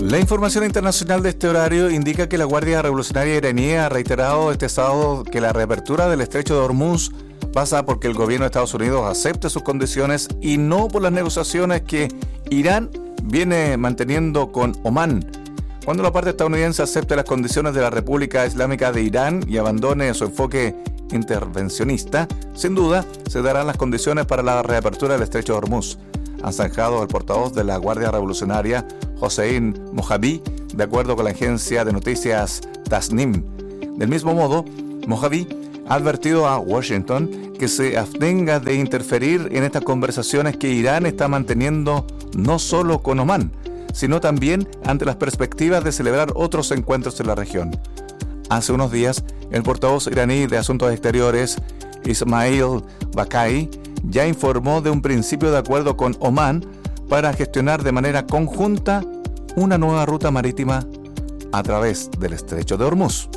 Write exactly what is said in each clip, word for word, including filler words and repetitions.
La información internacional de este horario indica que la Guardia Revolucionaria iraní ha reiterado este sábado que la reapertura del estrecho de Hormuz pasa porque el gobierno de Estados Unidos acepte sus condiciones y no por las negociaciones que Irán viene manteniendo con Omán. Cuando la parte estadounidense acepte las condiciones de la República Islámica de Irán y abandone su enfoque intervencionista, sin duda se darán las condiciones para la reapertura del estrecho de Hormuz, ha zanjado el portavoz de la Guardia Revolucionaria, Hossein Mojaví, de acuerdo con la agencia de noticias Tasnim. Del mismo modo, Mojaví ha advertido a Washington que se abstenga de interferir en estas conversaciones que Irán está manteniendo no solo con Omán, sino también ante las perspectivas de celebrar otros encuentros en la región. Hace unos días, el portavoz iraní de Asuntos Exteriores, Ismail Bakai, ya informó de un principio de acuerdo con Omán para gestionar de manera conjunta una nueva ruta marítima a través del estrecho de Hormuz.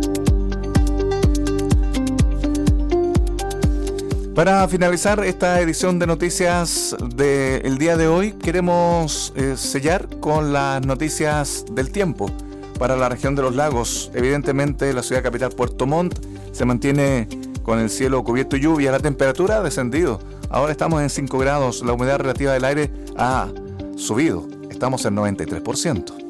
Para finalizar esta edición de noticias del día de hoy, queremos eh, sellar con las noticias del tiempo para la región de los lagos. Evidentemente, la ciudad capital Puerto Montt se mantiene con el cielo cubierto de lluvia. La temperatura ha descendido. Ahora estamos en cinco grados. La humedad relativa del aire ha subido. Estamos en noventa y tres por ciento.